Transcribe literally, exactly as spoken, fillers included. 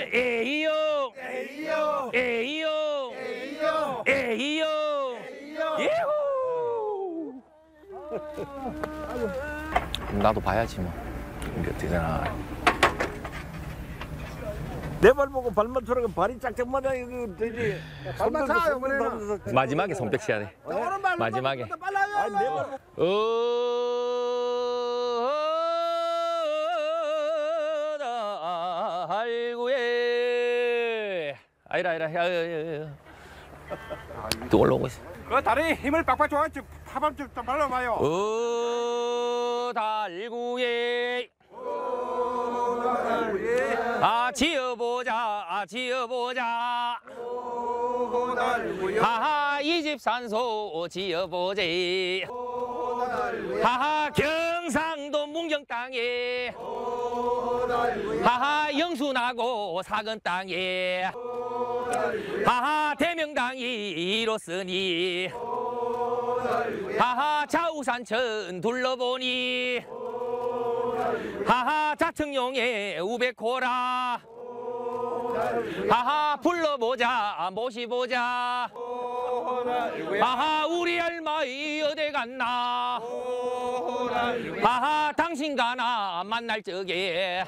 에이요 에이요 에이요 에이요 에이요 예후. 나도 봐야지 뭐. 이게 어떻게 되나. 내 발 보고 발만 쳐라가 발이 짝짝마다 이거 되지. 발만 차요, 이번에는. 마지막에 손뼉 쳐야 돼. 오른발 마지막에. 빨라요. 아니 내발 어, 달구에 아이라 아이라 아이라 또 올라오고 있어. 그 다리 힘을 빡빡 줘야 파밤 좀 발라봐요. 어 달구에 아 지어보자 아 지어보자 하하 이 집 산소 지어보자 하하 경상도 문경 땅에 하하 영순하고 사근 땅에 하하 대명당이 이뤘으니 하하 좌우산천 둘러보니 하하 자청용의 우백호라 하하 불러보자 모시보자 하하 우리 할머니 어디 갔나 하하 당신 가나 만날 적에